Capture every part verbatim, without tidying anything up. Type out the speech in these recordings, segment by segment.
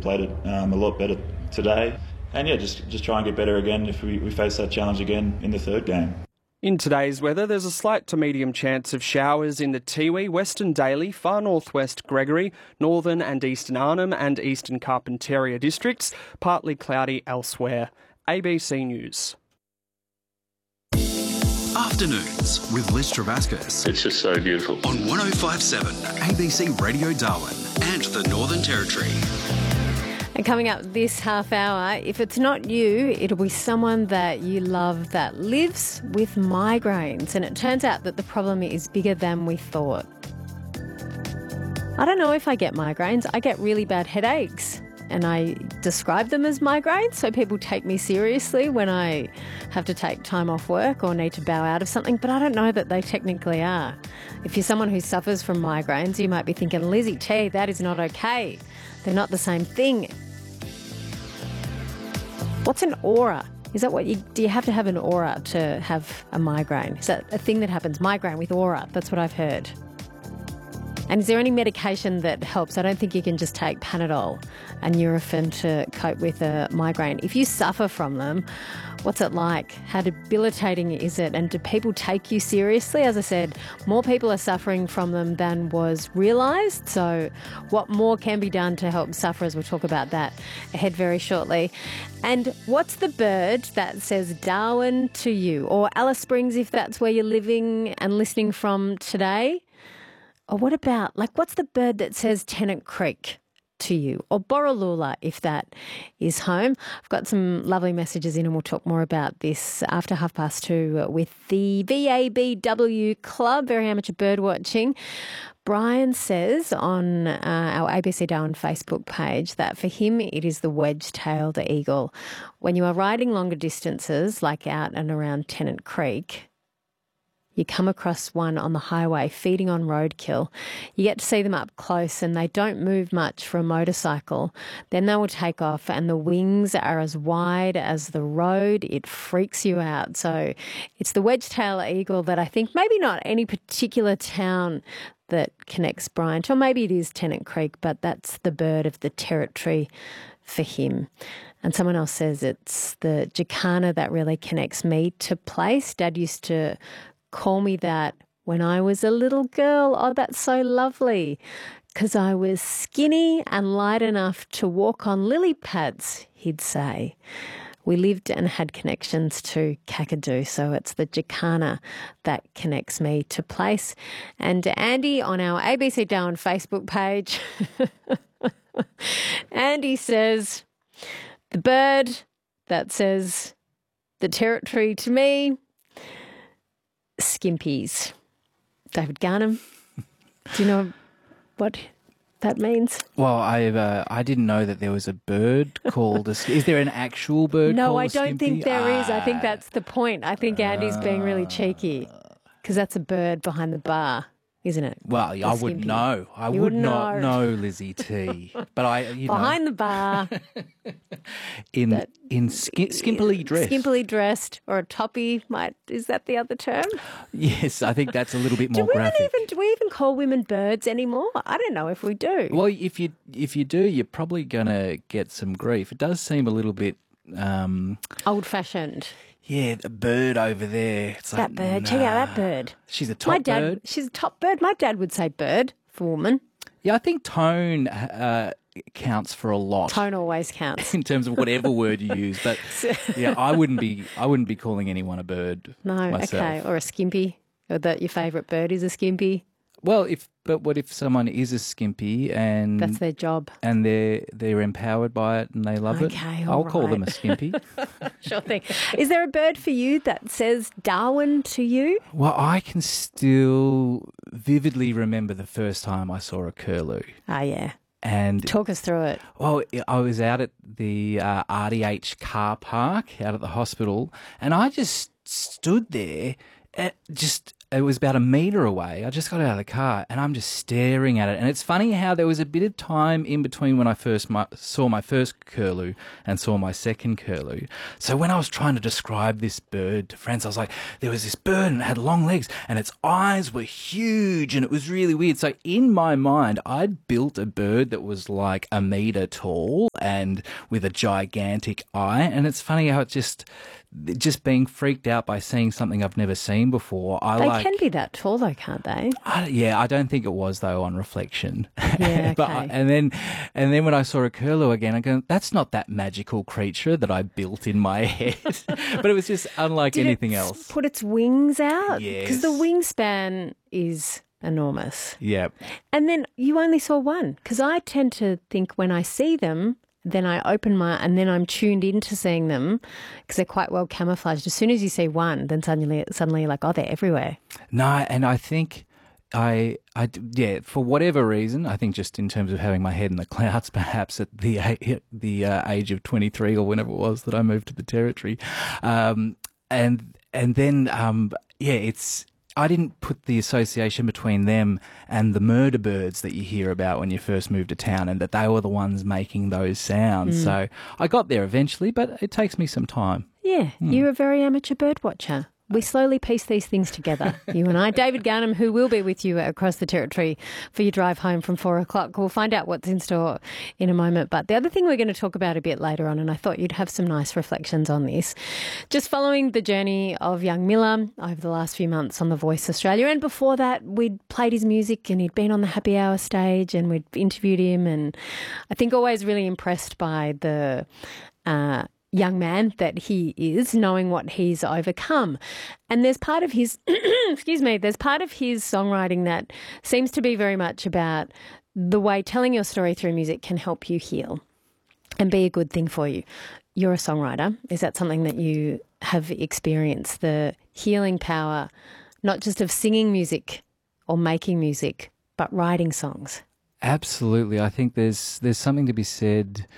played it um, a lot better today. And yeah, just just try and get better again if we, we face that challenge again in the third game. In today's weather, there's a slight to medium chance of showers in the Tiwi, Western Daly, Far Northwest Gregory, Northern and Eastern Arnhem and Eastern Carpentaria districts, partly cloudy elsewhere. A B C News. Afternoons with Liz Travascus. It's just so beautiful. On one oh five point seven A B C Radio Darwin and the Northern Territory. And coming up this half hour, if it's not you, it'll be someone that you love that lives with migraines. And it turns out that the problem is bigger than we thought. I don't know if I get migraines. I get really bad headaches. And I describe them as migraines, so people take me seriously when I have to take time off work or need to bow out of something, but I don't know that they technically are. If you're someone who suffers from migraines, you might be thinking, Lizzie T, that is not okay. They're not the same thing. What's an aura? Is that what you, do you have to have an aura to have a migraine? Is that a thing that happens? Migraine with aura, that's what I've heard. And is there any medication that helps? I don't think you can just take Panadol and Nurofen to cope with a migraine. If you suffer from them, what's it like? How debilitating is it? And do people take you seriously? As I said, more people are suffering from them than was realised. So what more can be done to help sufferers? We'll talk about that ahead very shortly. And what's the bird that says Darwin to you? Or Alice Springs if that's where you're living and listening from today? Or what about, like, what's the bird that says Tennant Creek to you? Or Borroloola, if that is home. I've got some lovely messages in and we'll talk more about this after half past two with the V A B W Club, Very Amateur Bird Watching. Brian says on uh, our A B C Darwin Facebook page that for him it is the wedge-tailed eagle. When you are riding longer distances, like out and around Tennant Creek, you come across one on the highway feeding on roadkill. You get to see them up close and they don't move much for a motorcycle. Then they will take off and the wings are as wide as the road. It freaks you out. So it's the wedge-tail eagle that I think maybe not any particular town that connects Brian to, or maybe it is Tennant Creek, but that's the bird of the territory for him. And someone else says it's the jacana that really connects me to place. Dad used to call me that when I was a little girl. Oh, that's so lovely. Because I was skinny and light enough to walk on lily pads, he'd say. We lived and had connections to Kakadu, so it's the jacana that connects me to place. And Andy on our A B C Darwin Facebook page, Andy says, the bird that says the territory to me, skimpies. David Garnham, do you know what that means? Well, I uh, I didn't know that there was a bird called a... Is there an actual bird no, called I a don't skimpy? think there ah. is. I think that's the point. I think Andy's being really cheeky because that's a bird behind the bar, isn't it? Well, The I wouldn't skimpy. know. I You would wouldn't not know. know, Lizzie T. But I, you Behind know, the bar, in that- in ski, skimpily dressed. skimpily dressed, or a toppy. Might is that the other term? Yes, I think that's a little bit Do more women graphic. even do we even call women birds anymore? I don't know if we do. Well, if you if you do, you're probably going to get some grief. It does seem a little bit, um, Old fashioned. yeah, the bird over there. It's That like, bird. Check out nah. that bird. She's a top My dad. bird. She's a top bird. My dad would say bird for woman. Yeah, I think tone uh, counts for a lot. Tone always counts. In terms of whatever word you use, but yeah, I wouldn't be. I wouldn't be calling anyone a bird. No, myself. okay, or a skimpy, or that your favourite bird is a skimpy. Well, if but what if someone is a skimpy and That's their job. and they're they're empowered by it and they love Okay, it? all I'll call them a right. skimpy. Sure thing. Is there a bird for you that says Darwin to you? Well, I can still vividly remember the first time I saw a curlew. Ah, yeah. And Talk us through it. well, I was out at the uh, R D H car park out at the hospital, and I just stood there, at just it was about a metre away. I just got out of the car, and I'm just staring at it. And it's funny how there was a bit of time in between when I first my, saw my first curlew and saw my second curlew. So when I was trying to describe this bird to friends, I was like, there was this bird and it had long legs and its eyes were huge and it was really weird. So in my mind, I'd built a bird that was like a metre tall and with a gigantic eye. And it's funny how it's just just being freaked out by seeing something I've never seen before. I They like, can be that tall, though, can't they? I, yeah, I don't think it was though on reflection. Yeah, but okay. I- and then and then when I saw a curlew again, I go, that's not that magical creature that I built in my head. But it was just unlike Did anything it else. put its wings out? Because the Yes. wingspan is enormous. Yeah. And then you only saw one. Because I tend to think when I see them, then I open my, and then I'm tuned into seeing them because they're quite well camouflaged. As soon as you see one, then suddenly, suddenly you're like, oh, they're everywhere. No, and I think I, I, yeah, for whatever reason, I think just in terms of having my head in the clouds, perhaps at the a- the uh, age of twenty-three or whenever it was that I moved to the Territory, um, and and then um, yeah, it's. I didn't put the association between them and the murder birds that you hear about when you first move to town, and that they were the ones making those sounds. So I got there eventually, but it takes me some time. Yeah, you're a very amateur bird watcher. We slowly piece these things together, you and I. David Garnham, who will be with you across the Territory for your drive home from four o'clock. We'll find out what's in store in a moment. But the other thing we're going to talk about a bit later on, and I thought you'd have some nice reflections on this, just following the journey of young Miller over the last few months on The Voice Australia. And before that, we'd played his music and he'd been on the Happy Hour stage and we'd interviewed him. And I think always really impressed by the Uh, young man that he is, knowing what he's overcome. And there's part of his, excuse me, there's part of his songwriting that seems to be very much about the way telling your story through music can help you heal and be a good thing for you. You're a songwriter. Is that something that you have experienced, the healing power, not just of singing music or making music, but writing songs? Absolutely. I think there's there's something to be said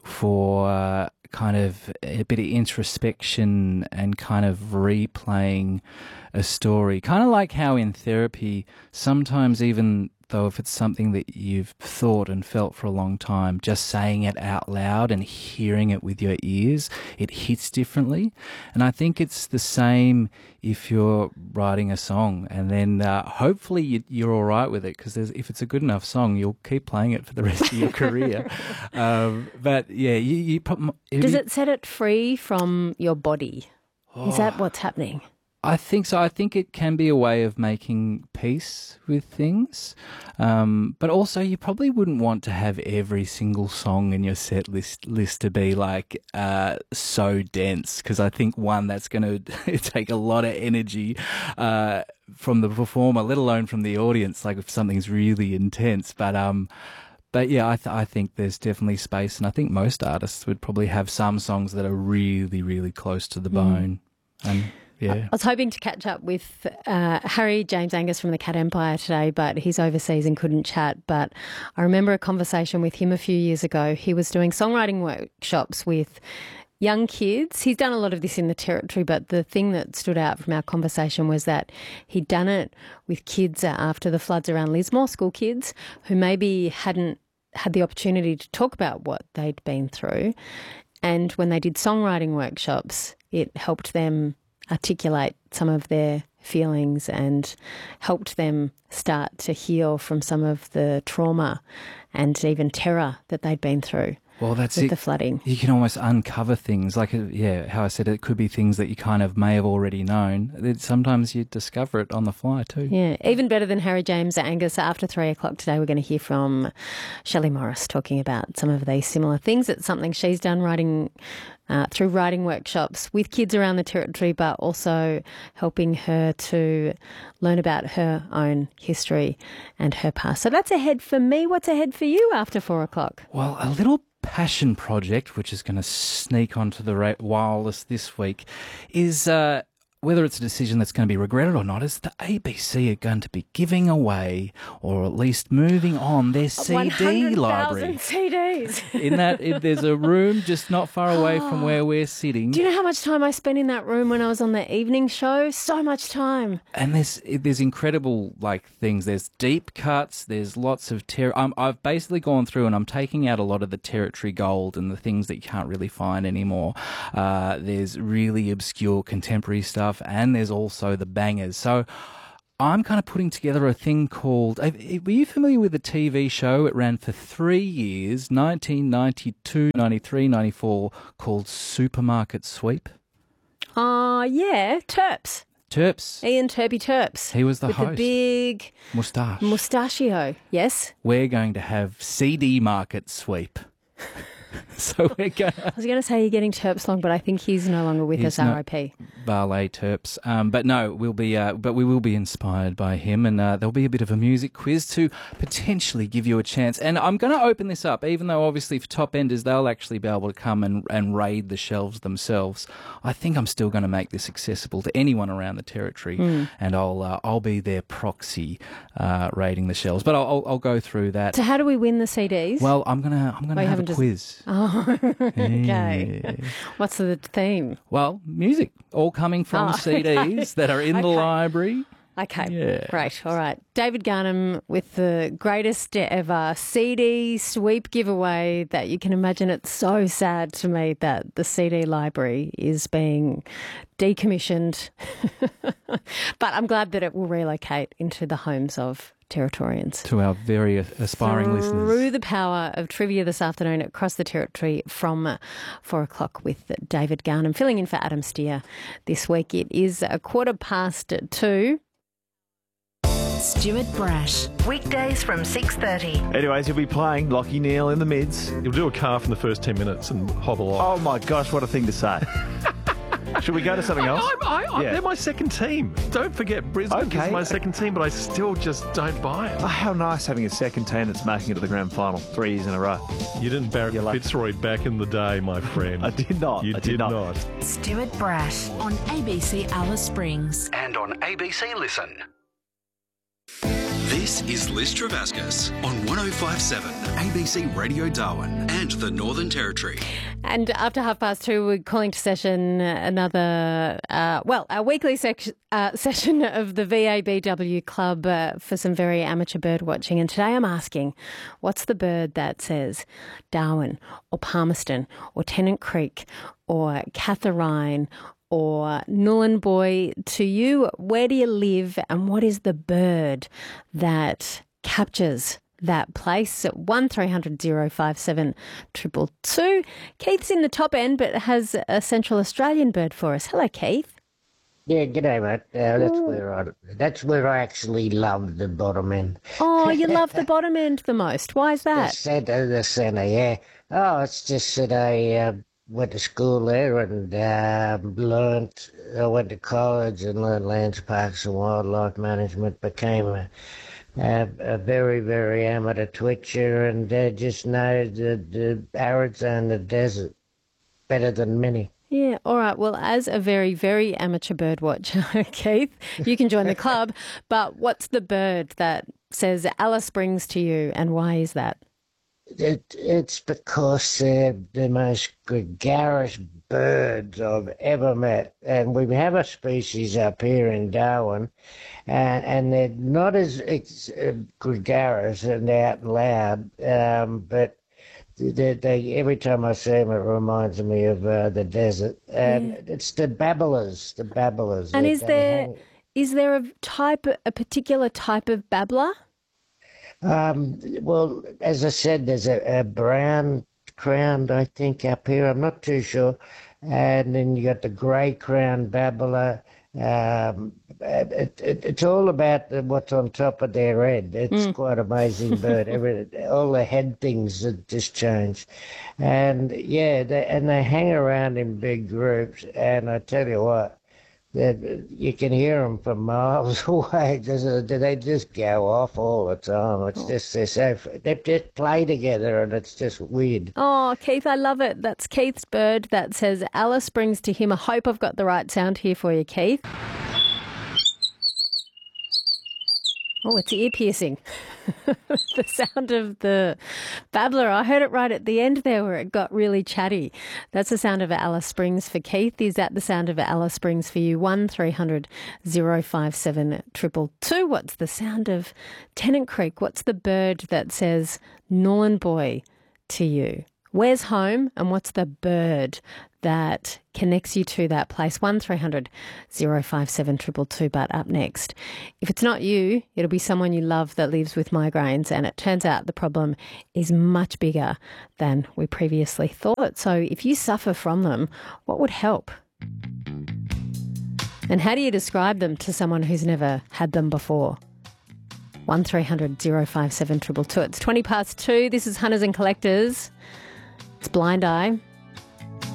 for uh, kind of a bit of introspection and kind of replaying a story. Kind of like how in therapy, sometimes even though if it's something that you've thought and felt for a long time, just saying it out loud and hearing it with your ears, it hits differently. And I think it's the same if you're writing a song, and then uh, hopefully you, you're all right with it, because if it's a good enough song, you'll keep playing it for the rest of your career. Um, but yeah, you, you put, Does it set it free from your body? Is that what's happening? I think so. I think it can be a way of making peace with things. Um, but also you probably wouldn't want to have every single song in your set list list to be like uh, so dense, because I think, one, that's going to take a lot of energy uh, from the performer, let alone from the audience, like if something's really intense. But um, But yeah, I, th- I think there's definitely space, and I think most artists would probably have some songs that are really, really close to the bone. Mm. And yeah. I was hoping to catch up with uh, Harry James Angus from the Cat Empire today, but he's overseas and couldn't chat. But I remember a conversation with him a few years ago. He was doing songwriting workshops with young kids. He's done a lot of this in the Territory, but the thing that stood out from our conversation was that he'd done it with kids after the floods around Lismore, school kids, who maybe hadn't had the opportunity to talk about what they'd been through. And when they did songwriting workshops, it helped them articulate some of their feelings and helped them start to heal from some of the trauma and even terror that they'd been through. Well, that's with it. The flooding. You can almost uncover things, like, yeah, how I said, it could be things that you kind of may have already known. It, sometimes you discover it on the fly too. Yeah, even better than Harry James Angus. After three o'clock today, we're going to hear from Shelley Morris talking about some of these similar things. It's something she's done writing uh, through writing workshops with kids around the Territory, but also helping her to learn about her own history and her past. So that's ahead for me. What's ahead for you after four o'clock? Well, a little passion project, which is going to sneak onto the ra- wireless this week, is uh, whether it's a decision that's going to be regretted or not, is the A B C are going to be giving away, or at least moving on, their C D library. C Ds. In that, it, there's a room just not far away from where we're sitting. Do you know how much time I spent in that room when I was on the evening show? So much time. And there's there's incredible like things. There's deep cuts. There's lots of ter- um, I've basically gone through and I'm taking out a lot of the Territory gold and the things that you can't really find anymore. Uh, there's really obscure contemporary stuff, and there's also the bangers. So I'm kind of putting together a thing called... uh, Were you familiar with the T V show? It ran for three years, nineteen ninety-two, ninety-three, ninety-four, called Supermarket Sweep. Oh, uh, yeah, Terps. Terps. Ian Turpy Terps. He was the with host. With the big... Moustache. Mustachio, yes. We're going to have C D Market Sweep. So we're going I was going to say you're getting Terps long, but I think he's no longer with He's us, R I P. Valet Terps. Um, but no, we'll be, uh, but we will be inspired by him, and uh, there'll be a bit of a music quiz to potentially give you a chance. And I'm going to open this up, even though obviously for top enders they'll actually be able to come and, and raid the shelves themselves. I think I'm still going to make this accessible to anyone around the territory, mm. and I'll uh, I'll be their proxy uh, raiding the shelves. But I'll, I'll I'll go through that. So how do we win the C Ds? Well, I'm gonna I'm gonna oh, have a just... quiz. Oh, okay. Yeah. What's the theme? Well, music, all coming from oh, C Ds okay. that are in okay. the library. Okay, yeah. Great. All right. David Garnham with the greatest ever C D sweep giveaway that you can imagine. It's so sad to me that the C D library is being decommissioned. But I'm glad that it will relocate into the homes of Territorians. To our very aspiring Through listeners. Through the power of trivia this afternoon across the territory from four o'clock with David Garnham, filling in for Adam Steer this week. It is a quarter past two. Stuart Brash. Weekdays from six thirty. Anyways, he'll be playing Lockie Neal in the mids. He'll do a calf in the first ten minutes and hobble off. Oh my gosh, what a thing to say. Should we go to something else? I, I, I, yeah. They're my second team. Don't forget, Brisbane okay. is my second team, but I still just don't buy it. Oh, how nice having a second team that's making it to the grand final three years in a row. You didn't back Fitzroy back in the day, my friend. I did not. You I did, did not. not. Stuart Brash on A B C Alice Springs. And on A B C Listen. This is Liz Travascus on one oh five point seven A B C Radio Darwin and the Northern Territory. And after half past two, we're calling to session another, uh, well, our weekly sec- uh, session of the V A B W Club uh, for some very amateur bird watching. And today I'm asking, what's the bird that says Darwin or Palmerston or Tennant Creek or Catharine or Nhulunbuy to you? Where do you live and what is the bird that captures that place? At one three hundred oh five seven two two two. Keith's in the top end but has a Central Australian bird for us. Hello, Keith. Yeah, g'day, mate. Uh, that's where I that's where I actually love the bottom end. Oh, you love the bottom end the most. Why is that? The centre, the centre, yeah. Oh, it's just that I uh, went to school there and uh, learnt. I went to college and learnt lands, parks and wildlife management. Became a a, a very, very amateur twitcher and uh, just know the, the arid zone, the desert, better than many. Yeah, all right. Well, as a very, very amateur bird watcher, Keith, you can join the club. But what's the bird that says Alice Springs to you, and why is that? It, it's because they're the most gregarious birds I've ever met. And we have a species up here in Darwin, and, and they're not as ex- uh, gregarious and out and loud, um, but They, they, every time I see them, it reminds me of uh, the desert, and yeah. It's the babblers, the babblers. And they, is they there hang... is there a type, a particular type of babbler? Um, well, as I said, there's a, a brown crowned, I think, up here. I'm not too sure, and then you got the grey crowned babbler. Um, it, it, it's all about the, what's on top of their head. It's mm. quite amazing bird. Every, all the head things that just change, and yeah, they, and they hang around in big groups. And I tell you what, that you can hear them from miles away. Just, they just go off all the time. It's just they're so they just play together, and it's just weird. Oh, Keith, I love it. That's Keith's bird that says Alice Springs to him. I hope I've got the right sound here for you, Keith. Oh, it's ear piercing. The sound of the babbler. I heard it right at the end there where it got really chatty. That's the sound of Alice Springs for Keith. Is that the sound of Alice Springs for you? one three hundred oh five seven two two two. What's the sound of Tennant Creek? What's the bird that says Nhulunbuy to you? Where's home and what's the bird that connects you to that place. one three hundred oh five seven two two two. But up next, if it's not you, it'll be someone you love that lives with migraines, and it turns out the problem is much bigger than we previously thought. So if you suffer from them, what would help? And how do you describe them to someone who's never had them before? one three hundred oh five seven two two two. It's twenty past two. This is Hunters and Collectors. It's Blind Eye.